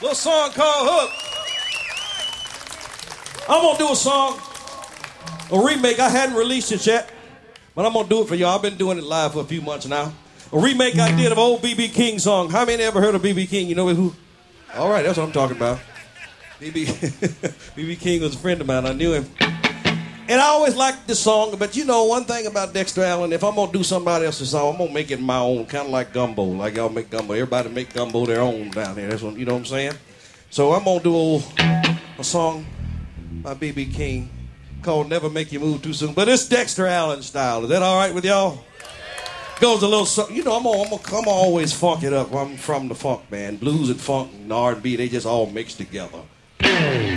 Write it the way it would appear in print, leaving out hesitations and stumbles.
Little song called Hook. I'm gonna do a song, a remake. I hadn't released it yet, but I'm gonna do it for y'all. I've been doing it live for a few months now. A remake I did of old B.B. King song. How many ever heard of B.B. King? You know who? All right, that's what I'm talking about. B.B. King was a friend of mine. I knew him. And I always liked this song, but you know one thing about Dexter Allen, if I'm going to do somebody else's song, I'm going to make it my own, kind of like gumbo, like y'all make gumbo. Everybody make gumbo their own down here. That's what, you know what I'm saying? So I'm going to do a song by B.B. King called Never Make You Move Too Soon, but it's Dexter Allen style. Is that all right with y'all? Goes a little, you know, I'm gonna always funk it up. I'm from the funk, man. Blues and funk and R&B, they just all mix together.